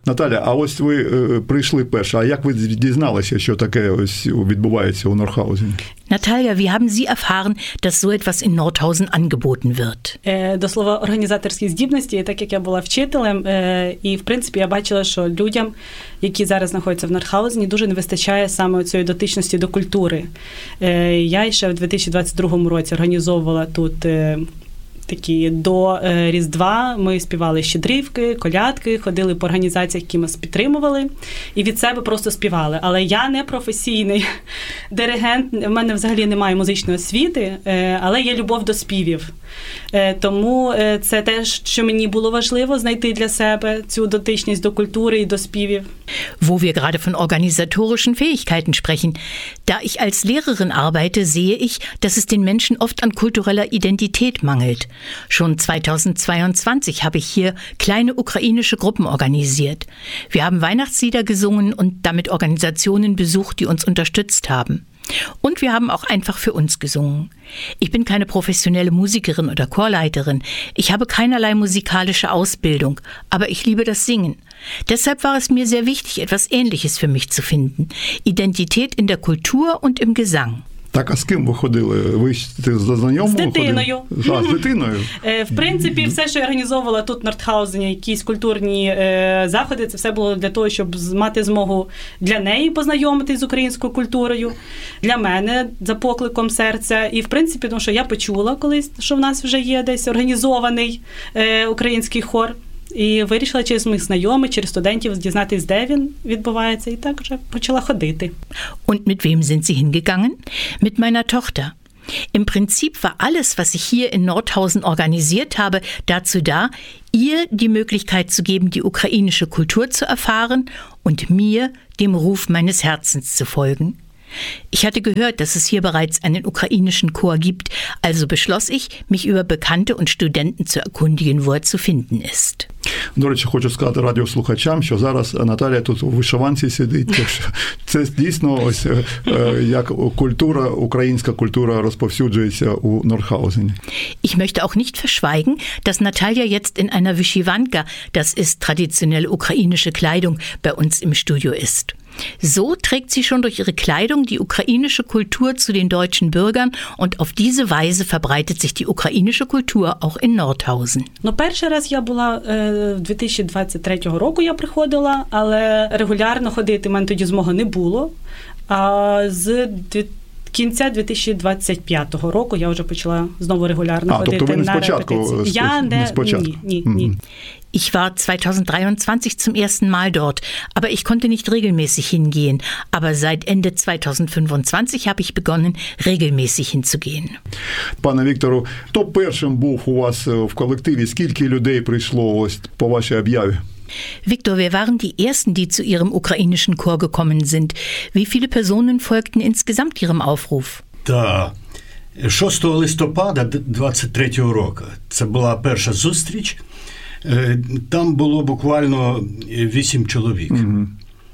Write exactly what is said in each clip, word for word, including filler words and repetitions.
Наталя, а ось ви прийшли перше. А як ви дізналися, що таке ось відбувається у Нордхаузені? Natalia, wie haben Sie erfahren, dass so etwas in Nordhausen angeboten wird? До слова, організаторські здібності, так як я була вчителем, і, в принципі, я бачила, що людям, які зараз знаходяться в Нордхаузені, дуже не вистачає саме цієї дотичності до культури. Я ще в дві тисячі двадцять другому році організовувала тут такі до е, Різдва ми співали щедрівки, колядки, ходили по організаціях, які нас підтримували, і від себе просто співали. Але я не професійний диригент, в мене взагалі немає музичної освіти, е, але є любов до співів. Е, тому е, це те, що мені було важливо знайти для себе цю дотичність до культури і до співів. Wo wir gerade von organisatorischen Fähigkeiten sprechen, da ich als Lehrerin arbeite, sehe ich, dass es den Menschen oft an kultureller Identität mangelt. Schon zweitausendzweiundzwanzig habe ich hier kleine ukrainische Gruppen organisiert. Wir haben Weihnachtslieder gesungen und damit Organisationen besucht, die uns unterstützt haben. Und wir haben auch einfach für uns gesungen. Ich bin keine professionelle Musikerin oder Chorleiterin. Ich habe keinerlei musikalische Ausbildung, aber ich liebe das Singen. Deshalb war es mir sehr wichtig, etwas Ähnliches für mich zu finden. Identität in der Kultur und im Gesang. Так, а з ким ви ходили? Ви за знайомого ходили? З дитиною. А, з дитиною? В принципі, все, що я організовувала тут в Нордхаузені, якісь культурні е, заходи, це все було для того, щоб мати змогу для неї познайомитись з українською культурою, для мене за покликом серця. І, в принципі, тому що я почула колись, що в нас вже є десь організований е, український хор. І вирішила через моїх знайомих, через студентів дізнатись, де він відбувається, і так вже почала ходити. Und mit wem sind Sie hingegangen? Mit meiner Tochter. Im Prinzip war alles, was ich hier in Nordhausen organisiert habe, dazu da, ihr die Möglichkeit zu geben, die ukrainische Kultur zu erfahren und mir dem Ruf meines Herzens zu folgen. Ich hatte gehört, dass es hier bereits einen ukrainischen Chor gibt, also beschloss ich, mich über Bekannte und Studenten zu erkundigen, wo er zu finden ist. До речі, хочу сказати радіослухачам, що зараз Наталія тут у вишиванці сидить. Це дійсно ось як культура, українська культура розповсюджується у Нордхаузені. Ich möchte auch nicht verschweigen, dass Natalia jetzt in einer Wyszywanka, das ist traditionelle ukrainische Kleidung, bei uns im Studio ist. So trägt sie schon durch ihre Kleidung die ukrainische Kultur zu den deutschen Bürgern und auf diese Weise verbreitet sich die ukrainische Kultur auch in Nordhausen. Ну, перший раз я була е, дві тисячі двадцять третього року я приходила, але регулярно ходити в мене тоді змоги не було. А з кінця дві тисячі двадцять п'ятого року я вже почала знову регулярно а, ходити тобто ви не на спочатку, репетиції. Я не, не спочатку. Ні, ні, ні. Ich war zweitausenddreiundzwanzig zum ersten Mal dort, aber ich konnte nicht regelmäßig hingehen. Aber seit Ende zweitausendfünfundzwanzig habe ich begonnen, regelmäßig hinzugehen. Пане Віктору, хто першим був у вас в колективі? Скільки людей прийшло ось по вашій об'яві? Viktor, wir waren die Ersten, die zu Ihrem ukrainischen Chor gekommen sind. Wie viele Personen folgten insgesamt Ihrem Aufruf? Так. шостого листопада двадцять третього року. Це була перша зустріч. Там було буквально вісім чоловік. Mm-hmm.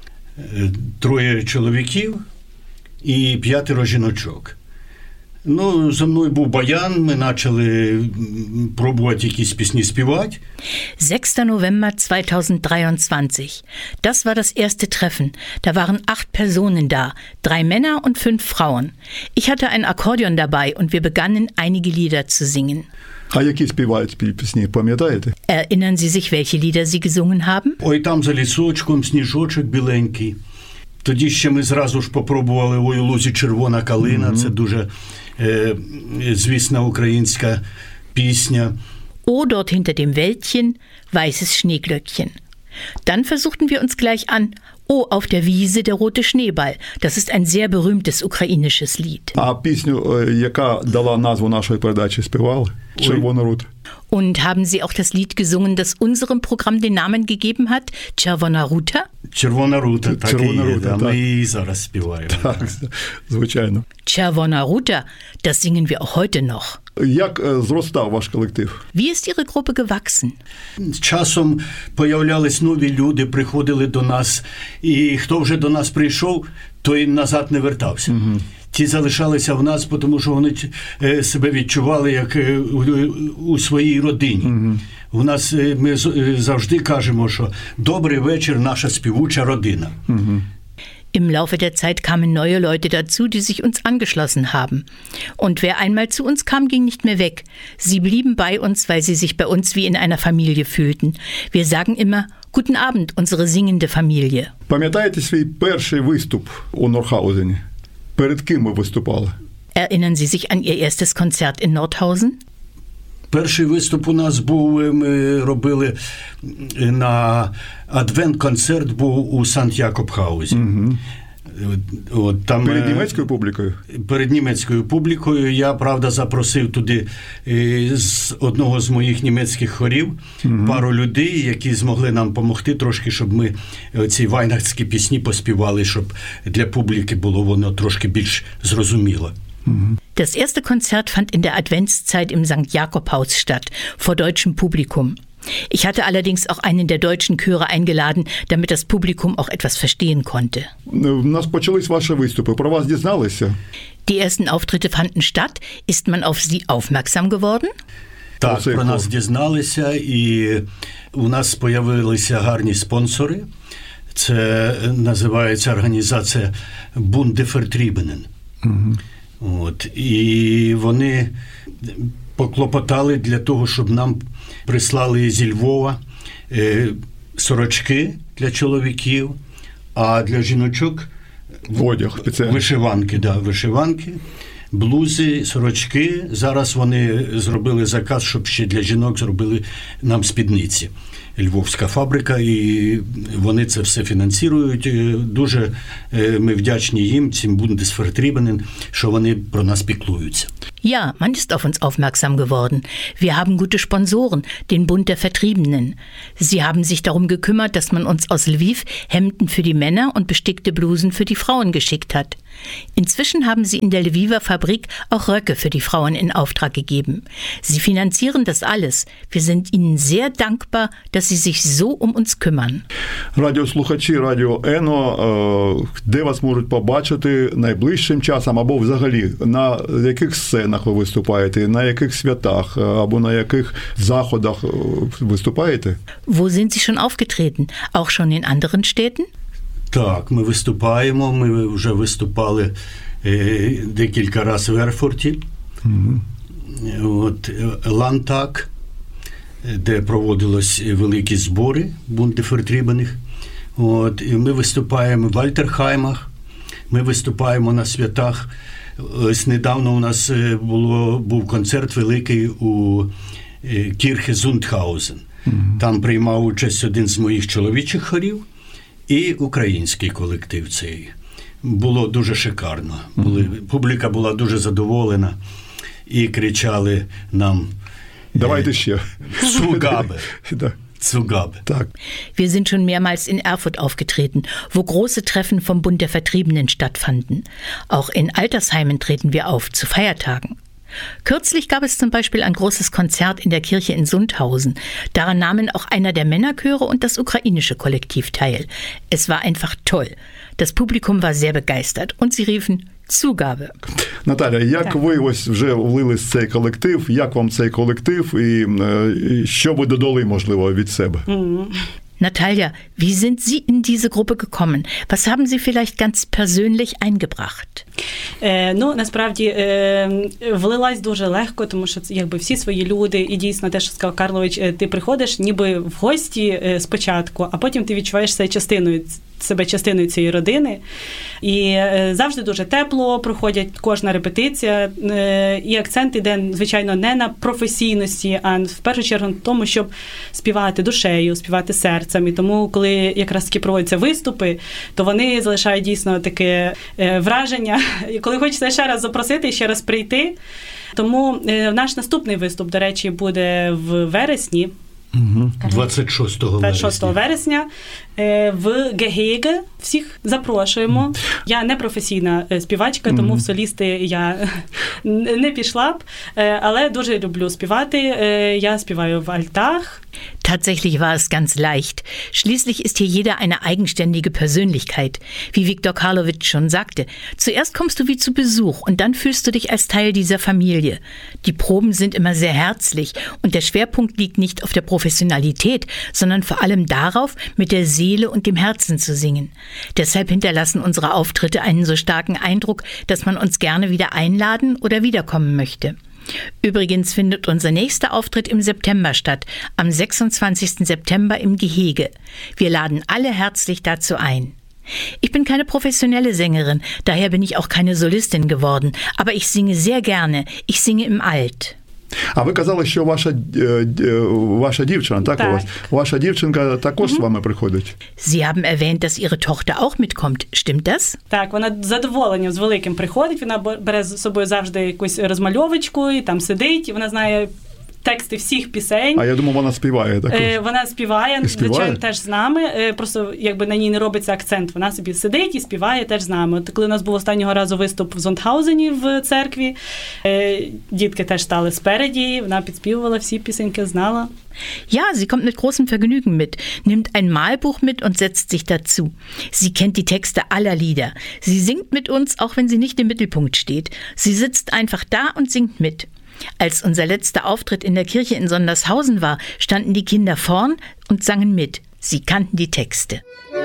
Троє чоловіків і п'ятеро жіночок. Ну, за мною був баян, ми почали пробувати якісь пісні співати. sechster November zweitausenddreiundzwanzig. Das war das erste Treffen. Da waren acht Personen da, drei Männer und fünf Frauen. Ich hatte ein Akkordeon dabei und wir begannen, einige Lieder zu singen. А які співають пісні, пам'ятаєте? Erinnern Sie sich, welche Lieder Sie gesungen haben? Ой, там за лісочком сніжочок біленький. Тоді ще ми зразу ж попробували «Ой, у лузі червона калина». Mm-hmm. Це дуже е, звісна українська пісня. O, dort hinter dem Wäldchen, weißes Schneeglöckchen. Dann versuchten wir uns gleich an. Oh, auf der Wiese der rote Schneeball. Das ist ein sehr berühmtes ukrainisches Lied. А пісню, яка дала назву нашої передачі, співали? «Червона рута». Und haben Sie auch das Lied gesungen, das unserem Programm den Namen gegeben hat? Червона рута? Червона рута, так Червона і є. рута, Да, так. ми її зараз співаємо. Так, звичайно. Червона рута, das singen wir auch heute noch. Як зростав ваш колектив? Wie ist Ihre Gruppe gewachsen? З часом появлялись нові люди, приходили до нас, і хто вже до нас прийшов, той назад не вертався. Угу. ті залишалися в нас, тому що вони себе відчували як у своїй родині. Mm-hmm. У нас, ми завжди кажемо, що «добрий вечір, наша співуча родина». Mm-hmm. Im Laufe der Zeit kamen neue Leute dazu, die sich uns angeschlossen haben. Und wer einmal zu uns kam, ging nicht mehr weg. Sie blieben bei uns, weil sie sich bei uns wie in einer Familie fühlten. Wir sagen immer, guten Abend, unsere singende Familie. Пам'ятаєте свій перший виступ у Нордхаузені? Перед ким ви виступали? Erinnern Sie sich an Ihr erstes Konzert in Nordhausen? Перший виступ у нас був, ми робили на адвент-концерт був у Санкт-Якобхаузі. Угу. От, там, перед німецькою публікою? Перед німецькою публікою. Я, правда, запросив туди з одного з моїх німецьких хорів угу. пару людей, які змогли нам допомогти трошки, щоб ми ці вайнахтські пісні поспівали, щоб для публіки було воно трошки більш зрозуміло. Das erste Konzert fand in der Adventszeit im Sankt Jakob-Haus statt, vor deutschem Publikum. Ich hatte allerdings auch einen der deutschen Chöre eingeladen, damit das Publikum auch etwas verstehen konnte. У нас почались ваші виступи. Про вас дізналися? Die ersten Auftritte fanden statt. Ist man auf Sie aufmerksam geworden? Так, про нас дізналися, і у нас появилися гарні спонсори. Це називається організація Bund der Vertriebenen. Угу. От, і вони поклопотали для того, щоб нам прислали зі Львова е, сорочки для чоловіків, а для жіночок одяг, вишиванки, да, вишиванки, блузи, сорочки. Зараз вони зробили заказ, щоб ще для жінок зробили нам спідниці. Львовська фабрика, і вони це все фінансують. Дуже ми вдячні їм, цим Bund des Vertriebenen, що вони про нас піклуються. Ja, man ist auf uns aufmerksam geworden. Wir haben gute Sponsoren, den Bund der Vertriebenen. Sie haben sich darum gekümmert, dass man uns aus Lviv Hemden für die Männer und bestickte Blusen für die Frauen geschickt hat. Inzwischen haben sie in der Lviver Fabrik auch Röcke für die Frauen in Auftrag gegeben. Sie finanzieren das alles. Wir sind ihnen sehr dankbar, dass sie sich so um uns kümmern. Радіослухачі Радіо Ено, де вас можуть побачити найближчим часом або взагалі на яких сценах ви виступаєте, на яких святах або на яких заходах виступаєте? Wo sind Sie schon aufgetreten? Auch schon in anderen Städten? Так, ми виступаємо. Ми вже виступали е, декілька разів в Ерфурті. Угу. От, Лантак, де проводились великі збори Bund der Vertriebenen. От, і ми виступаємо в Альтерхаймах, ми виступаємо на святах. Ось недавно у нас було, був концерт великий у Кірхе Зундхаузен. Угу. Там приймав участь один з моїх чоловічих хорів і український колектив цей. Було дуже шикарно. Були, публіка була дуже задоволена і кричали нам «Давайте ще». «Zugabe». Да. Zugabe. Так. Wir sind schon mehrmals in Erfurt aufgetreten, wo große Treffen vom Bund der Vertriebenen stattfanden. Auch in Altersheimen treten wir auf, zu Feiertagen. Kürzlich gab es zum Beispiel ein großes Konzert in der Kirche in Sundhausen. Daran nahmen auch einer der Männerchöre und das ukrainische Kollektiv teil. Es war einfach toll. Das Publikum war sehr begeistert und sie riefen Zugabe. Наталя, як так. ви ось вже влились в цей колектив, як вам цей колектив і, і що ви додали, можливо, від себе? Mm. Natalia, wie sind Sie in diese Gruppe gekommen? Was haben Sie vielleicht ganz persönlich eingebracht? Е, ну, насправді, е, влилась дуже легко, тому що якби всі свої люди, і дійсно те, що сказав Карлович, ти приходиш ніби в гості е, спочатку, а потім ти відчуваєш себе частиною, себе частиною цієї родини. І е, завжди дуже тепло проходять кожна репетиція, е, і акцент іде, звичайно, не на професійності, а в першу чергу на тому, щоб співати душею, співати серцем. І тому, коли якраз таки проводяться виступи, то вони залишають дійсно таке е, враження, і коли хочеться ще раз запросити, ще раз прийти. Тому е, наш наступний виступ, до речі, буде в вересні. двадцять шостого двадцять шостого вересня в Гегеге. Всіх запрошуємо. Я не професійна співачка, тому в солісти я не пішла б, але дуже люблю співати. Я співаю в альтах. Tatsächlich war es ganz leicht. Schließlich ist hier jeder eine eigenständige Persönlichkeit. Wie Viktor Karlovic schon sagte, zuerst kommst du wie zu Besuch und dann fühlst du dich als Teil dieser Familie. Die Proben sind immer sehr herzlich und der Schwerpunkt liegt nicht auf der Professionalität, sondern vor allem darauf, mit der Seele und dem Herzen zu singen. Deshalb hinterlassen unsere Auftritte einen so starken Eindruck, dass man uns gerne wieder einladen oder wiederkommen möchte. Übrigens findet unser nächster Auftritt im September statt, am sechsundzwanzigsten September im Gehege. Wir laden alle herzlich dazu ein. Ich bin keine professionelle Sängerin, daher bin ich auch keine Solistin geworden, aber ich singe sehr gerne, ich singe im Alt. А ви казали, що ваша, ваша дівчина, так, так. у вас? Ваша дівчинка також з вами приходить? Sie haben erwähnt, dass Ihre Tochter auch mitkommt. Stimmt das? Так, вона з задоволенням, з великим приходить, вона бере з собою завжди якусь розмальовочку і там сидить, і вона знає тексти всіх пісень. А я думав, вона співає також. Е, вона співає, і співає, звичайно, теж з нами. Е, просто якби на ній не робиться акцент. Вона собі сидить і співає теж з нами. От коли у нас був останнього разу виступ в Зондхаузені в церкві, е, дітки теж стали спереді, вона підспівувала всі пісеньки, знала. Ja, sie kommt mit großem Vergnügen mit, nimmt ein Malbuch mit und setzt sich dazu. Sie kennt die Texte aller Lieder. Sie singt mit uns, auch wenn sie nicht im Mittelpunkt steht. Sie sitzt einfach da und singt mit. Als unser letzter Auftritt in der Kirche in Sondershausen war, standen die Kinder vorn und sangen mit. Sie kannten die Texte.